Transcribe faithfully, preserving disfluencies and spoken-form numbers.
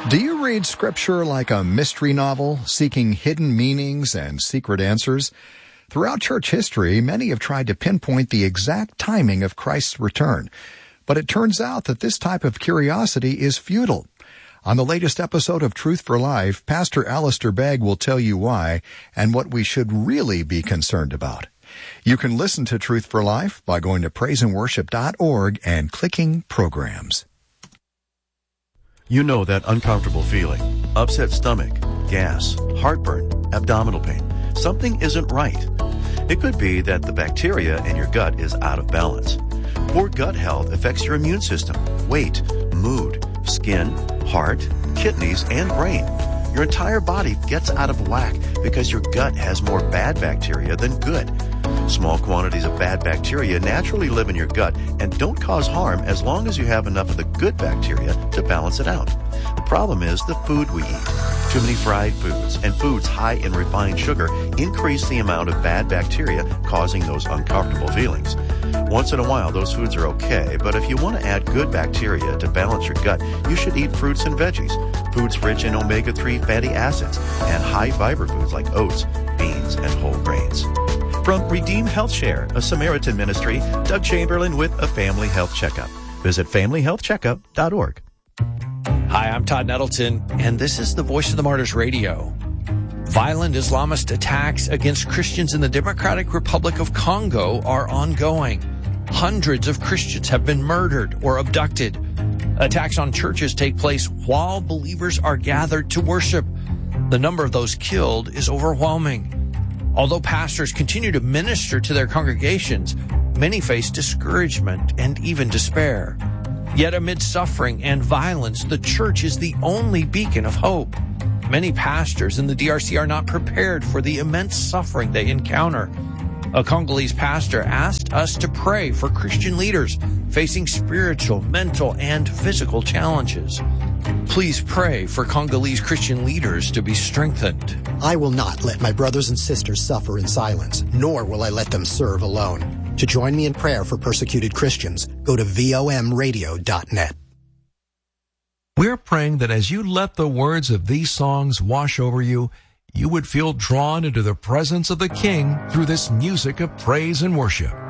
Do you read Scripture like a mystery novel, seeking hidden meanings and secret answers? Throughout church history, many have tried to pinpoint the exact timing of Christ's return. But it turns out that this type of curiosity is futile. On the latest episode of Truth for Life, Pastor Alistair Begg will tell you why and what we should really be concerned about. You can listen to Truth for Life by going to praise and worship dot org and clicking Programs. You know that uncomfortable feeling, upset stomach, gas, heartburn, abdominal pain. Something isn't right. It could be that the bacteria in your gut is out of balance. Poor gut health affects your immune system, weight, mood, skin, heart, kidneys, and brain. Your entire body gets out of whack because your gut has more bad bacteria than good. Small quantities of bad bacteria naturally live in your gut and don't cause harm as long as you have enough of the good bacteria to balance it out. The problem is the food we eat. Too many fried foods and foods high in refined sugar increase the amount of bad bacteria, causing those uncomfortable feelings. Once in a while, those foods are okay, but if you want to add good bacteria to balance your gut, you should eat fruits and veggies, foods rich in omega three fatty acids, and high fiber foods like oats, beans, and whole grains. From Redeem Health Share, a Samaritan ministry, Doug Chamberlain with a family health checkup. Visit family health checkup dot org. Hi, I'm Todd Nettleton, and this is the Voice of the Martyrs Radio. Violent Islamist attacks against Christians in the Democratic Republic of Congo are ongoing. Hundreds of Christians have been murdered or abducted. Attacks on churches take place while believers are gathered to worship. The number of those killed is overwhelming. Although pastors continue to minister to their congregations, many face discouragement and even despair. Yet amid suffering and violence, the church is the only beacon of hope. Many pastors in the D R C are not prepared for the immense suffering they encounter. A Congolese pastor asked us to pray for Christian leaders facing spiritual, mental, and physical challenges. Please pray for Congolese Christian leaders to be strengthened. I will not let my brothers and sisters suffer in silence, nor will I let them serve alone. To join me in prayer for persecuted Christians, go to V O M radio dot net. We're praying that as you let the words of these songs wash over you, you would feel drawn into the presence of the King through this music of praise and worship.